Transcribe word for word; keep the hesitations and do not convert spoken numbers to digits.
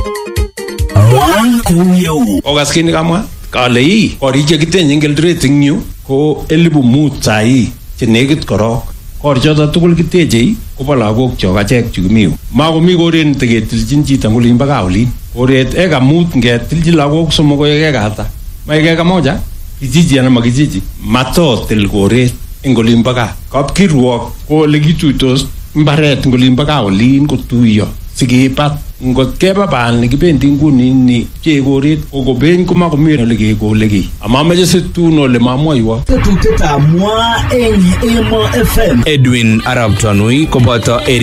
Ogaskini kamwa kale yi kori che kitenye Eldoret ing yu ko elibu mut sai che nekit korok. Kor choto tugul kiteche kobo lagok chok achek chu kimi yu. Makomi koret teketilchin chito ngolin mpaka olin. Koret eka mut ngetilchi lagok somok ko eka ata. Ma eka moja kijiji ana makijiji matotil koret ing olin mpaka. Kapkirwok ko ole kituitos mbaret ngolin mpaka olin kotuiyo sikipat ngot keba bal nekibendi nguni ni che koret okobeny komakomi ole kekole ki amameche situn ole mamwoiwo Tetutietab mwa eng Emo F M. Edwin Arab Tanui koboto